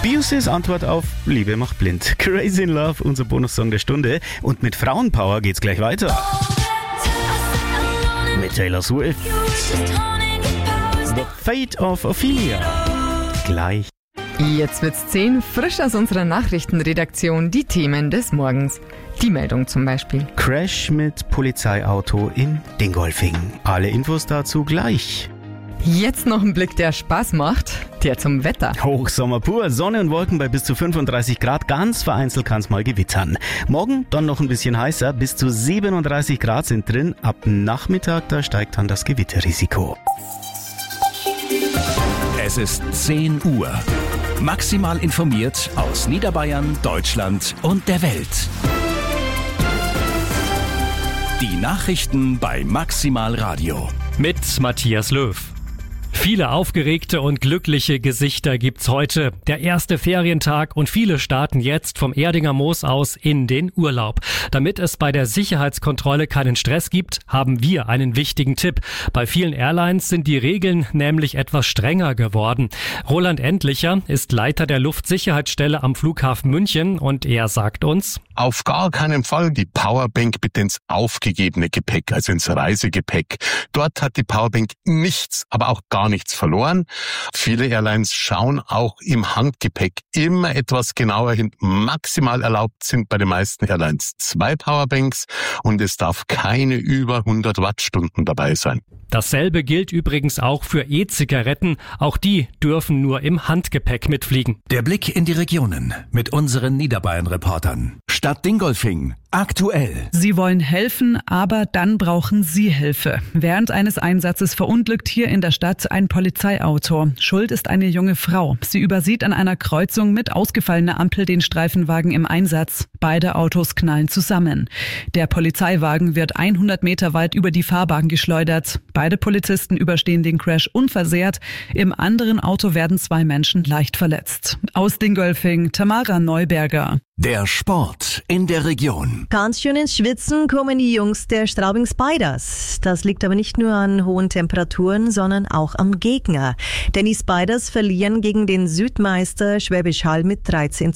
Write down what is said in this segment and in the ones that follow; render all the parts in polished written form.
Beyoncés Antwort auf Liebe macht blind. Crazy in Love, unser Bonussong der Stunde. Und mit Frauenpower geht's gleich weiter. Mit Taylor Swift. The Fate of Ophelia. Gleich. Jetzt wird's 10, frisch aus unserer Nachrichtenredaktion, die Themen des Morgens. Die Meldung zum Beispiel. Crash mit Polizeiauto in Dingolfing. Alle Infos dazu gleich. Jetzt noch ein Blick, der Spaß macht, der zum Wetter. Hochsommer pur, Sonne und Wolken bei bis zu 35 Grad, ganz vereinzelt kann es mal gewittern. Morgen dann noch ein bisschen heißer, bis zu 37 Grad sind drin. Ab Nachmittag, da steigt dann das Gewitterrisiko. Es ist 10 Uhr. Maximal informiert aus Niederbayern, Deutschland und der Welt. Die Nachrichten bei Maximal Radio. Mit Matthias Löw. Viele aufgeregte und glückliche Gesichter gibt's heute. Der erste Ferientag und viele starten jetzt vom Erdinger Moos aus in den Urlaub. Damit es bei der Sicherheitskontrolle keinen Stress gibt, haben wir einen wichtigen Tipp. Bei vielen Airlines sind die Regeln nämlich etwas strenger geworden. Roland Endlicher ist Leiter der Luftsicherheitsstelle am Flughafen München und er sagt uns: Auf gar keinen Fall die Powerbank bitte ins aufgegebene Gepäck, also ins Reisegepäck. Dort hat die Powerbank nichts, aber auch gar nichts verloren. Viele Airlines schauen auch im Handgepäck immer etwas genauer hin. Maximal erlaubt sind bei den meisten Airlines 2 Powerbanks und es darf keine über 100 Wattstunden dabei sein. Dasselbe gilt übrigens auch für E-Zigaretten. Auch die dürfen nur im Handgepäck mitfliegen. Der Blick in die Regionen mit unseren Niederbayern-Reportern. Stadt Dingolfing. Aktuell. Sie wollen helfen, aber dann brauchen Sie Hilfe. Während eines Einsatzes verunglückt hier in der Stadt ein Polizeiauto. Schuld ist eine junge Frau. Sie übersieht an einer Kreuzung mit ausgefallener Ampel den Streifenwagen im Einsatz. Beide Autos knallen zusammen. Der Polizeiwagen wird 100 Meter weit über die Fahrbahn geschleudert. Beide Polizisten überstehen den Crash unversehrt. Im anderen Auto werden 2 Menschen leicht verletzt. Aus Dingolfing, Tamara Neuberger. Der Sport in der Region. Ganz schön ins Schwitzen kommen die Jungs der Straubing Spiders. Das liegt aber nicht nur an hohen Temperaturen, sondern auch am Gegner. Denn die Spiders verlieren gegen den Südmeister Schwäbisch Hall mit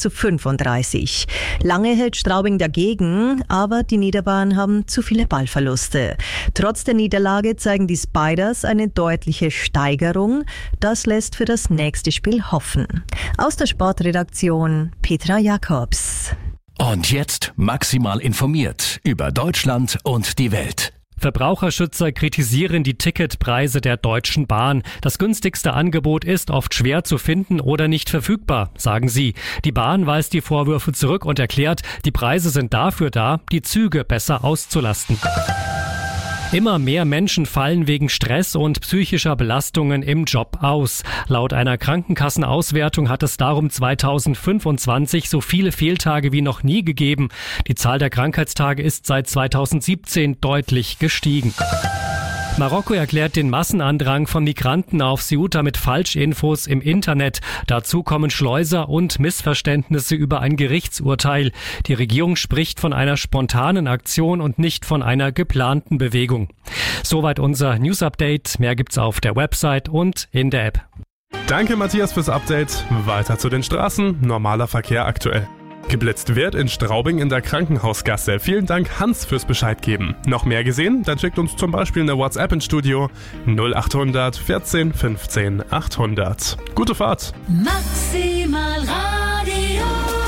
13:35. Lange hält Straubing dagegen, aber die Niederbayern haben zu viele Ballverluste. Trotz der Niederlage zeigen die Spiders eine deutliche Steigerung. Das lässt für das nächste Spiel hoffen. Aus der Sportredaktion Petra Jakobs. Und jetzt maximal informiert über Deutschland und die Welt. Verbraucherschützer kritisieren die Ticketpreise der Deutschen Bahn. Das günstigste Angebot ist oft schwer zu finden oder nicht verfügbar, sagen sie. Die Bahn weist die Vorwürfe zurück und erklärt, die Preise sind dafür da, die Züge besser auszulasten. Immer mehr Menschen fallen wegen Stress und psychischer Belastungen im Job aus. Laut einer Krankenkassenauswertung hat es darum 2025 so viele Fehltage wie noch nie gegeben. Die Zahl der Krankheitstage ist seit 2017 deutlich gestiegen. Marokko erklärt den Massenandrang von Migranten auf Ceuta mit Falschinfos im Internet. Dazu kommen Schleuser und Missverständnisse über ein Gerichtsurteil. Die Regierung spricht von einer spontanen Aktion und nicht von einer geplanten Bewegung. Soweit unser News-Update. Mehr gibt's auf der Website und in der App. Danke Matthias fürs Update. Weiter zu den Straßen. Normaler Verkehr aktuell. Geblitzt wird in Straubing in der Krankenhausgasse. Vielen Dank Hans fürs Bescheid geben. Noch mehr gesehen? Dann schickt uns zum Beispiel eine WhatsApp ins Studio 0800 14 15 800. Gute Fahrt! Maximal Radio.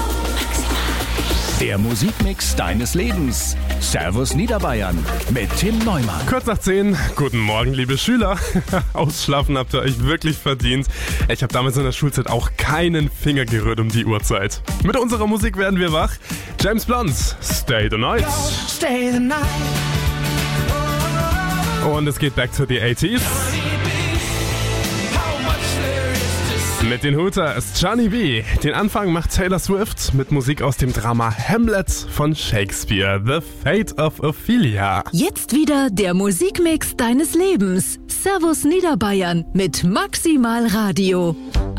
Der Musikmix deines Lebens. Servus Niederbayern mit Tim Neumann. Kurz nach 10. Guten Morgen, liebe Schüler. Ausschlafen habt ihr euch wirklich verdient. Ich habe damals in der Schulzeit auch keinen Finger gerührt um die Uhrzeit. Mit unserer Musik werden wir wach. James Blunt, Stay the Night. Stay the night. Und es geht back to the 80s. Mit den Hooters Johnny B. Den Anfang macht Taylor Swift mit Musik aus dem Drama Hamlet von Shakespeare, The Fate of Ophelia. Jetzt wieder der Musikmix deines Lebens. Servus Niederbayern mit Maximal Radio.